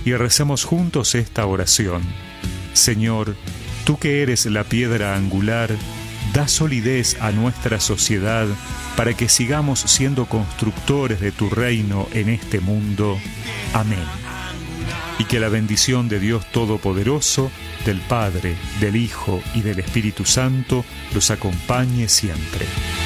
y recemos juntos esta oración. Señor, tú que eres la piedra angular, da solidez a nuestra sociedad para que sigamos siendo constructores de tu reino en este mundo. Amén. Y que la bendición de Dios Todopoderoso, del Padre, del Hijo y del Espíritu Santo los acompañe siempre.